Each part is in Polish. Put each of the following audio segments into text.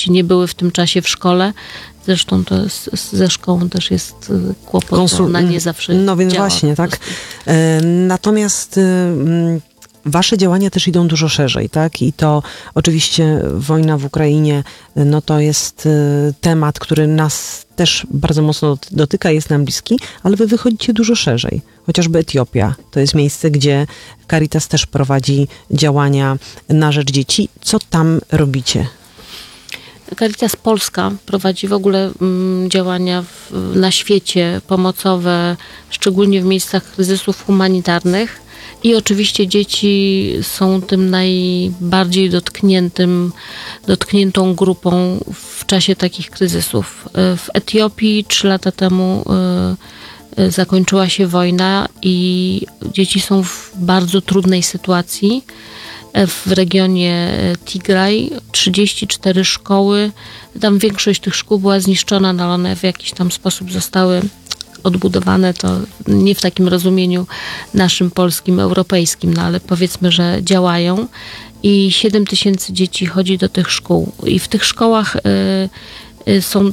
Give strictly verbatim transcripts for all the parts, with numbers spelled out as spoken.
dzieci nie były w tym czasie w szkole. Zresztą to jest, ze szkołą też jest kłopot, Konsul- ona nie zawsze No więc działa, właśnie, tak. E, natomiast e, wasze działania też idą dużo szerzej, tak? I to oczywiście wojna w Ukrainie, no to jest e, temat, który nas też bardzo mocno dotyka, jest nam bliski, ale wy wychodzicie dużo szerzej. Chociażby Etiopia to jest miejsce, gdzie Caritas też prowadzi działania na rzecz dzieci. Co tam robicie? Caritas Polska prowadzi w ogóle mm, działania w, na świecie pomocowe, szczególnie w miejscach kryzysów humanitarnych. I oczywiście dzieci są tym najbardziej dotkniętym, dotkniętą grupą w czasie takich kryzysów. W Etiopii trzy lata temu y, zakończyła się wojna i dzieci są w bardzo trudnej sytuacji. W regionie Tigraj trzydzieści cztery szkoły, tam większość tych szkół była zniszczona, no one w jakiś tam sposób zostały odbudowane, to nie w takim rozumieniu naszym polskim, europejskim, no ale powiedzmy, że działają i siedem tysięcy dzieci chodzi do tych szkół i w tych szkołach y, y, są y,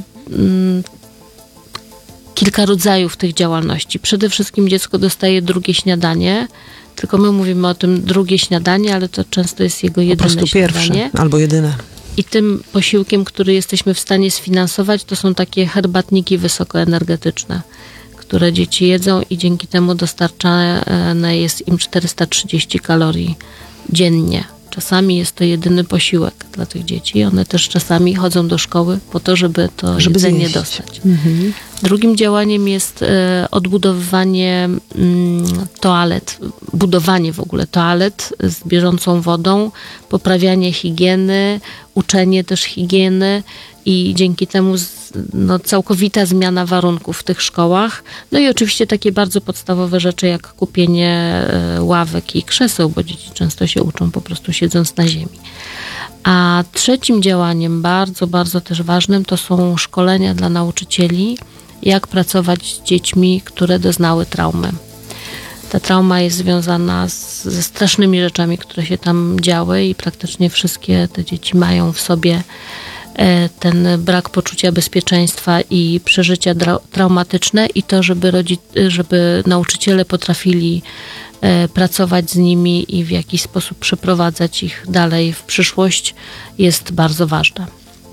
kilka rodzajów tych działalności. Przede wszystkim dziecko dostaje drugie śniadanie, tylko my mówimy o tym drugie śniadanie, ale to często jest jego jedyne po prostu śniadanie. Pierwsze albo jedyne. I tym posiłkiem, który jesteśmy w stanie sfinansować, to są takie herbatniki wysokoenergetyczne, które dzieci jedzą i dzięki temu dostarczane jest im czterysta trzydzieści kalorii dziennie. Czasami jest to jedyny posiłek dla tych dzieci. One też czasami chodzą do szkoły po to, żeby to żeby jedzenie zjeść. dostać. Mhm. Drugim działaniem jest e, odbudowywanie mm, toalet, budowanie w ogóle toalet z bieżącą wodą, poprawianie higieny, uczenie też higieny i dzięki temu z, no, całkowita zmiana warunków w tych szkołach. No i oczywiście takie bardzo podstawowe rzeczy jak kupienie e, ławek i krzeseł, bo dzieci często się uczą po prostu siedząc na ziemi. A trzecim działaniem, bardzo, bardzo też ważnym, to są szkolenia dla nauczycieli, jak pracować z dziećmi, które doznały traumy. Ta trauma jest związana z, ze strasznymi rzeczami, które się tam działy i praktycznie wszystkie te dzieci mają w sobie ten brak poczucia bezpieczeństwa i przeżycia dra- traumatyczne i to, żeby, rodzi- żeby nauczyciele potrafili e, pracować z nimi i w jakiś sposób przeprowadzać ich dalej w przyszłość, jest bardzo ważne.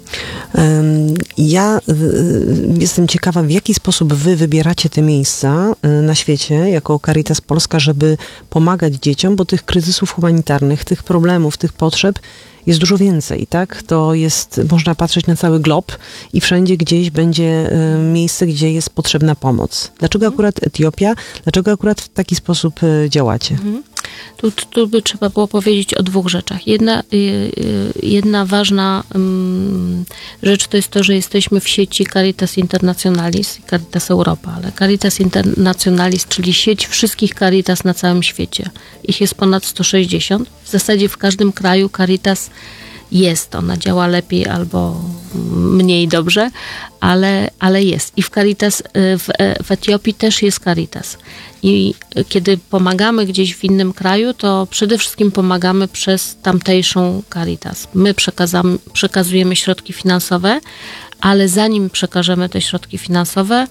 Ja jestem ciekawa, w jaki sposób wy wybieracie te miejsca na świecie jako Caritas Polska, żeby pomagać dzieciom, bo tych kryzysów humanitarnych, tych problemów, tych potrzeb jest dużo więcej, tak? To jest, można patrzeć na cały glob i wszędzie gdzieś będzie miejsce, gdzie jest potrzebna pomoc. Dlaczego akurat Etiopia? Dlaczego akurat w taki sposób działacie? Mhm. Tu, tu by trzeba było powiedzieć o dwóch rzeczach. Jedna, jedna ważna um, rzecz to jest to, że jesteśmy w sieci Caritas Internationalis i Caritas Europa, ale Caritas Internationalis, czyli sieć wszystkich Caritas na całym świecie. Ich jest ponad sto sześćdziesiąt. W zasadzie w każdym kraju Caritas jest. Ona działa lepiej albo mniej dobrze, ale, ale jest. I w Caritas, w, w Etiopii też jest Caritas. I kiedy pomagamy gdzieś w innym kraju, to przede wszystkim pomagamy przez tamtejszą Caritas. My przekazamy, przekazujemy środki finansowe, ale zanim przekażemy te środki finansowe,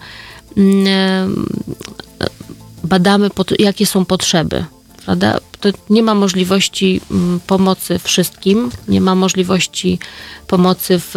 badamy, jakie są potrzeby. Prawda? To nie ma możliwości pomocy wszystkim, nie ma możliwości pomocy w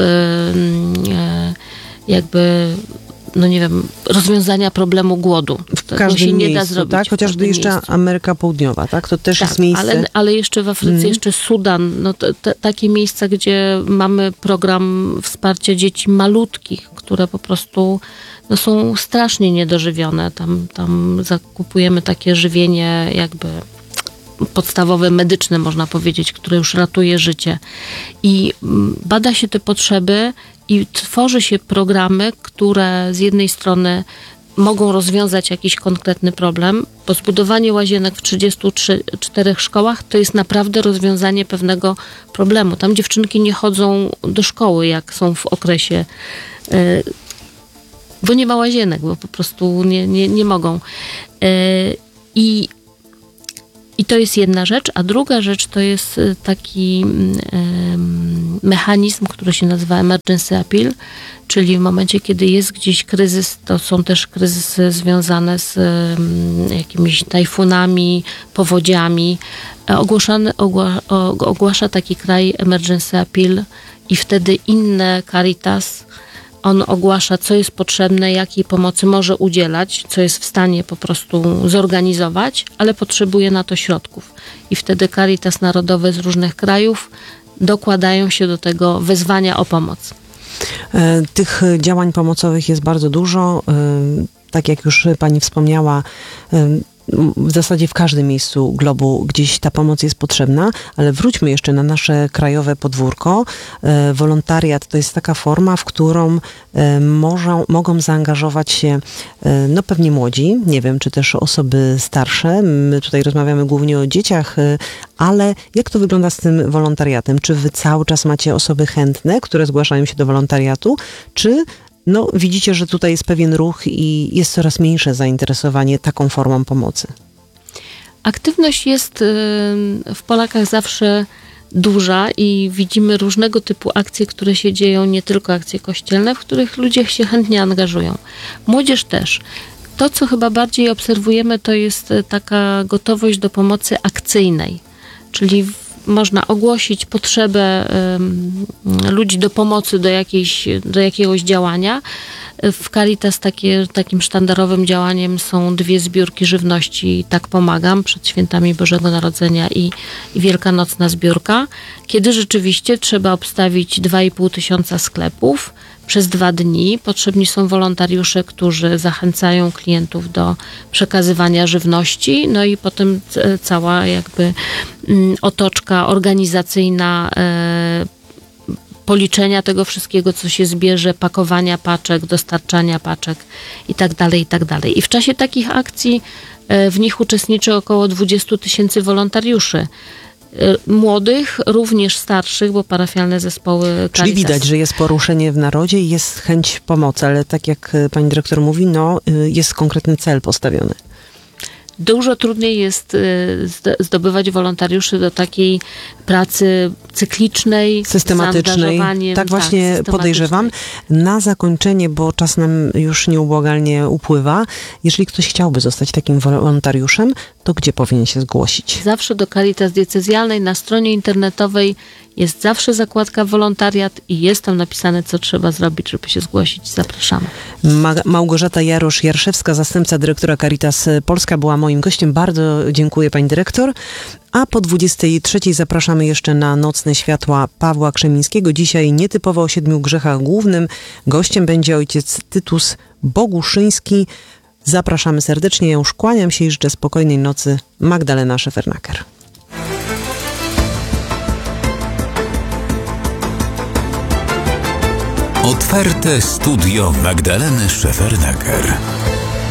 jakby, no nie wiem, rozwiązania problemu głodu. W każdym się nie miejscu, da zrobić. tak? Chociażby jeszcze miejscu. Ameryka Południowa, tak? To też tak, jest miejsce. Ale, ale jeszcze w Afryce, mm. jeszcze Sudan, no to, to, takie miejsca, gdzie mamy program wsparcia dzieci malutkich, które po prostu no, są strasznie niedożywione. Tam, tam zakupujemy takie żywienie jakby podstawowe, medyczne, można powiedzieć, które już ratuje życie. I bada się te potrzeby i tworzy się programy, które z jednej strony mogą rozwiązać jakiś konkretny problem, bo zbudowanie łazienek w trzydziestu czterech szkołach to jest naprawdę rozwiązanie pewnego problemu. Tam dziewczynki nie chodzą do szkoły, jak są w okresie, bo nie ma łazienek, bo po prostu nie, nie, nie mogą. I I to jest jedna rzecz, a druga rzecz to jest taki um, mechanizm, który się nazywa emergency appeal, czyli w momencie, kiedy jest gdzieś kryzys, to są też kryzysy związane z um, jakimiś tajfunami, powodziami. Ogłoszany, ogła, ogłasza taki kraj emergency appeal i wtedy inne Caritas, on ogłasza, co jest potrzebne, jakiej pomocy może udzielać, co jest w stanie po prostu zorganizować, ale potrzebuje na to środków. I wtedy Caritas Narodowe z różnych krajów dokładają się do tego wezwania o pomoc. Tych działań pomocowych jest bardzo dużo. Tak jak już pani wspomniała, w zasadzie w każdym miejscu globu gdzieś ta pomoc jest potrzebna, ale wróćmy jeszcze na nasze krajowe podwórko. Wolontariat to jest taka forma, w którą może, mogą zaangażować się no pewnie młodzi, nie wiem, czy też osoby starsze. My tutaj rozmawiamy głównie o dzieciach, ale jak to wygląda z tym wolontariatem? Czy wy cały czas macie osoby chętne, które zgłaszają się do wolontariatu, czy no, widzicie, że tutaj jest pewien ruch i jest coraz mniejsze zainteresowanie taką formą pomocy? Aktywność jest w Polakach zawsze duża i widzimy różnego typu akcje, które się dzieją, nie tylko akcje kościelne, w których ludzie się chętnie angażują. Młodzież też. To, co chyba bardziej obserwujemy, to jest taka gotowość do pomocy akcyjnej, czyli można ogłosić potrzebę um, ludzi do pomocy do, jakiejś, do jakiegoś działania. W Caritas takie, takim sztandarowym działaniem są dwie zbiórki żywności Tak Pomagam przed świętami Bożego Narodzenia i, i Wielkanocna zbiórka, kiedy rzeczywiście trzeba obstawić dwa i pół tysiąca sklepów przez dwa dni. Potrzebni są wolontariusze, którzy zachęcają klientów do przekazywania żywności, no i potem cała jakby otoczka organizacyjna e, policzenia tego wszystkiego, co się zbierze, pakowania paczek, dostarczania paczek i tak dalej, i tak dalej. I w czasie takich akcji e, w nich uczestniczy około dwadzieścia tysięcy wolontariuszy. Młodych, również starszych, bo parafialne zespoły Caritas. Czyli widać, że jest poruszenie w narodzie i jest chęć pomocy, ale tak jak pani dyrektor mówi, no jest konkretny cel postawiony. Dużo trudniej jest zdobywać wolontariuszy do takiej pracy cyklicznej, systematycznej. Tak właśnie tak, podejrzewam. Na zakończenie, bo czas nam już nieubłagalnie upływa, jeżeli ktoś chciałby zostać takim wolontariuszem, to gdzie powinien się zgłosić? Zawsze do Caritas Diecezjalnej. Na stronie internetowej jest zawsze zakładka wolontariat i jest tam napisane, co trzeba zrobić, żeby się zgłosić. Zapraszamy. Ma- Małgorzata Jarosz-Jarszewska, zastępca dyrektora Caritas Polska, była moim gościem. Bardzo dziękuję, pani dyrektor. A po dwudziestej trzeciej zapraszamy jeszcze na Nocne Światła Pawła Krzemińskiego. Dzisiaj nietypowo o siedmiu grzechach głównym. Gościem będzie ojciec Tytus Boguszyński. Zapraszamy serdecznie. Ja już kłaniam się i życzę spokojnej nocy. Magdalena Szefernaker. Otwarte studio Magdaleny Szefernaker.